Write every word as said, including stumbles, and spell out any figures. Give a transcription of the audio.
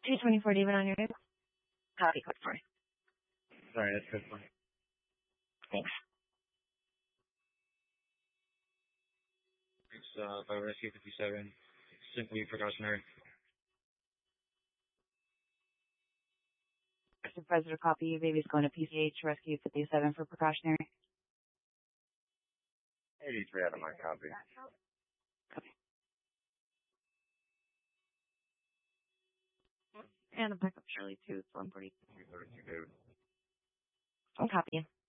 two twenty-four David on your news. Copy code four. Sorry, that's good one. Thanks. It's uh, by Rescue fifty-seven. Simply precautionary. Supervisor, copy. Baby's going to P C H Rescue fifty-seven for precautionary. eighty-three out of my copy. Copy. And a backup Charlie two, one forty. two thirty-two, David. I'm copying.